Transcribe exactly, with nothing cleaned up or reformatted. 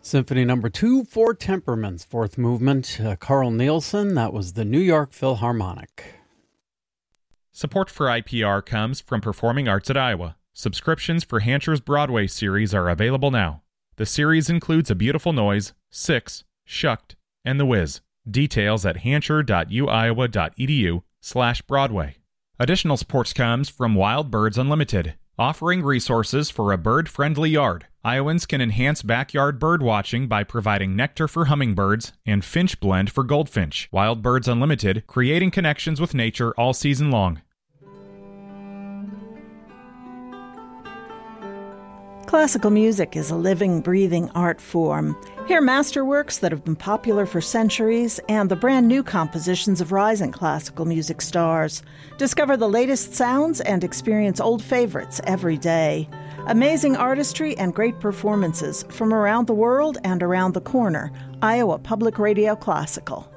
Symphony number two, Four Temperaments, fourth movement, uh, Carl Nielsen. That was the New York Philharmonic. Support for I P R comes from Performing Arts at Iowa. Subscriptions for Hancher's Broadway series are available now. The series includes A Beautiful Noise, Six, Shucked, and The Wiz. Details at hancher.uiowa.edu slash Broadway. Additional support comes from Wild Birds Unlimited, offering resources for a bird-friendly yard. Iowans can enhance backyard bird watching by providing nectar for hummingbirds and finch blend for goldfinch. Wild Birds Unlimited, creating connections with nature all season long. Classical music is a living, breathing art form. Hear masterworks that have been popular for centuries and the brand new compositions of rising classical music stars. Discover the latest sounds and experience old favorites every day. Amazing artistry and great performances from around the world and around the corner. Iowa Public Radio Classical.